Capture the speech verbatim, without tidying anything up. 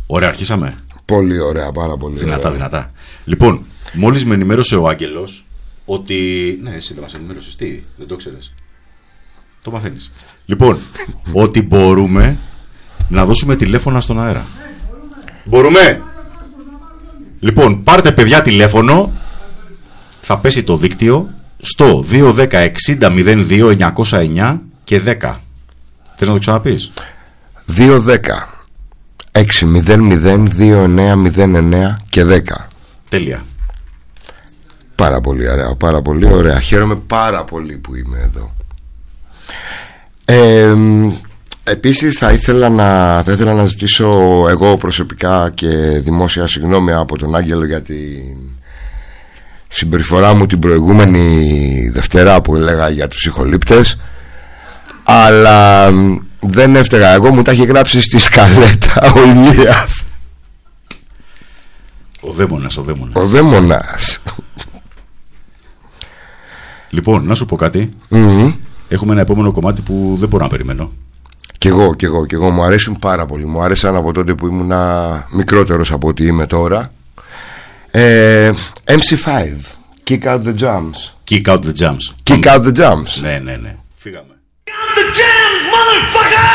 Ωραία, αρχίσαμε. Πολύ ωραία, πάρα πολύ δυνατά, ωραία. Δυνατά. Λοιπόν, μόλις με ενημέρωσε ο Άγγελος ότι. Ναι, εσύ δεν μας ενημέρωσες. Τι, δεν το ξέρεις. Το μαθαίνεις. Λοιπόν, ότι μπορούμε να δώσουμε τηλέφωνα στον αέρα. Μπορούμε. Λοιπόν, πάρτε παιδιά τηλέφωνο. Θα πέσει το δίκτυο στο δύο ένα μηδέν εξήντα μηδέν δύο εννιακόσια εννιά και δέκα. Θες να το ξαναπείς? δύο ένα μηδέν έξι μηδέν μηδέν δύο εννιά μηδέν εννιά και δέκα. Τέλεια. Πάρα πολύ ωραία, πάρα πολύ ωραία. Χαίρομαι πάρα πολύ που είμαι εδώ. ε, Επίσης θα ήθελα, να, θα ήθελα να ζητήσω εγώ προσωπικά και δημόσια συγγνώμη από τον Άγγελο για την συμπεριφορά μου την προηγούμενη Δευτέρα που έλεγα για τους ηχολήπτες. Αλλά δεν έφταιγα εγώ, μου τα έχει γράψει στη σκαλέτα ο Ηλίας. Ο δαίμονας, ο δαίμονας. Ο δαίμονας. Λοιπόν, να σου πω κάτι. Mm-hmm. Έχουμε ένα επόμενο κομμάτι που δεν μπορώ να περιμένω. Κι εγώ, κι εγώ, κι εγώ. Μου αρέσουν πάρα πολύ. Μου άρεσαν από τότε που ήμουν μικρότερος από ό,τι είμαι τώρα. ε, εμ σι φάιβ, Kick Out The Jams. Kick Out The Jams. Kick Out The Jams. Ναι, ναι, ναι. Φύγαμε. Out the jams, motherfucker!